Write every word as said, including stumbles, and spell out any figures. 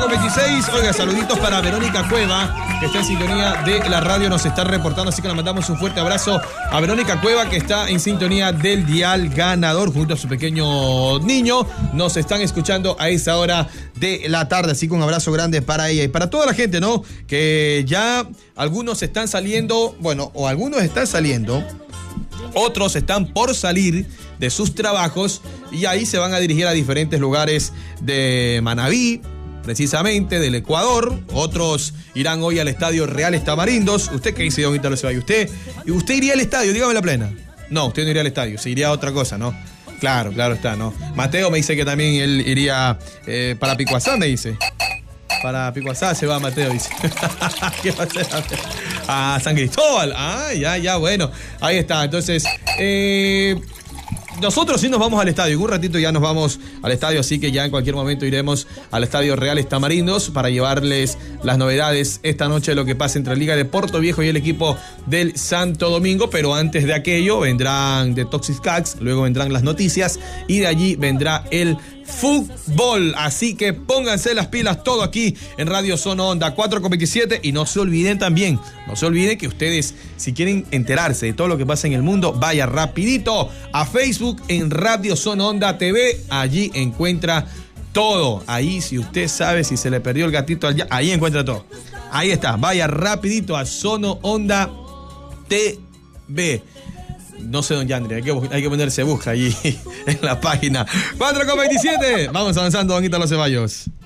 con veintiséis. Oiga, saluditos para Verónica Cueva, que está en sintonía de la radio, nos está reportando, así que le mandamos un fuerte abrazo a Verónica Cueva, que está en sintonía del dial ganador junto a su pequeño niño. Nos están escuchando a esa hora de la tarde, así que un abrazo grande para ella y para toda la gente, ¿no? Que ya algunos están saliendo, bueno, o algunos están saliendo, otros están por salir de sus trabajos y ahí se van a dirigir a diferentes lugares de Manabí, precisamente del Ecuador. Otros irán hoy al estadio Reales Tamarindos. ¿Usted qué dice, don Ítalo Ceballos? ¿Usted, ¿Usted iría al estadio? Dígame la plena. No, usted no iría al estadio, se iría a otra cosa, ¿no? Claro, claro está, ¿no? Mateo me dice que también él iría eh, para Picuazá, me dice. Para Picuazá se va Mateo, dice. ¿Qué va a hacer? A San Cristóbal. Ah, ya, ya, bueno. Ahí está. Entonces, eh, nosotros sí nos vamos al estadio. En un ratito ya nos vamos al estadio, así que ya en cualquier momento iremos al estadio Reales Tamarindos para llevarles las novedades esta noche de lo que pasa entre la Liga de Puerto Viejo y el equipo del Santo Domingo. Pero antes de aquello vendrán The Toxic Cats, luego vendrán las noticias y de allí vendrá el fútbol. Así que pónganse las pilas, todo aquí en Radio Zona Onda cuatro con veintisiete. Y no se olviden también, no se olviden que ustedes, si quieren enterarse de todo lo que pasa en el mundo, vaya rapidito a Facebook en Radio Zona Onda T V. Allí encuentra todo. Ahí, si usted sabe si se le perdió el gatito allá, ahí encuentra todo. Ahí está, vaya rapidito a Zona Onda T V. No sé, don Yandri, hay que, hay que ponerse busca allí en la página. cuatro con veintisiete. Vamos avanzando, don Ítalo Ceballos.